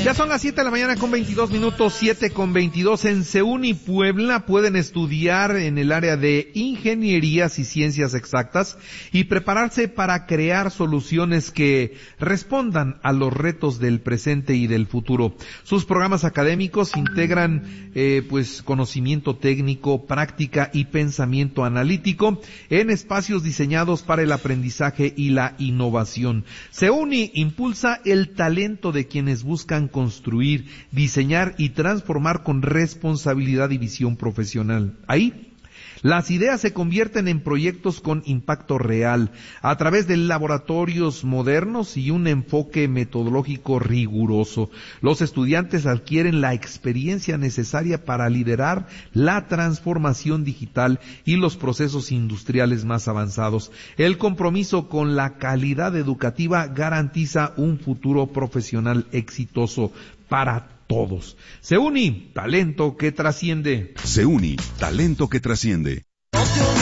Ya son las 7 de la mañana con 22 minutos, 7:22. En CEUNI Puebla pueden estudiar en el área de ingenierías y ciencias exactas y prepararse para crear soluciones que respondan a los retos del presente y del futuro. Sus programas académicos integran conocimiento técnico, práctica y pensamiento analítico en espacios diseñados para el aprendizaje y la innovación. CEUNI impulsa el talento de quienes buscan construir, diseñar y transformar con responsabilidad y visión profesional. Ahí, las ideas se convierten en proyectos con impacto real, a través de laboratorios modernos y un enfoque metodológico riguroso. Los estudiantes adquieren la experiencia necesaria para liderar la transformación digital y los procesos industriales más avanzados. El compromiso con la calidad educativa garantiza un futuro profesional exitoso para todos. CEUNI, talento que trasciende. CEUNI, talento que trasciende.